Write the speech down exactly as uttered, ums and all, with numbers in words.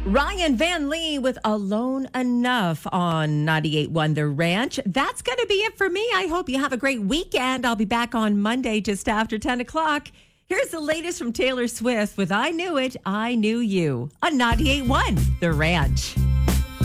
Ryan Van Lee with Alone Enough on ninety-eight point one The Ranch. That's going to be it for me. I hope you have a great weekend. I'll be back on Monday just after ten o'clock. Here's the latest from Taylor Swift with I Knew It, I Knew You on ninety-eight point one The Ranch.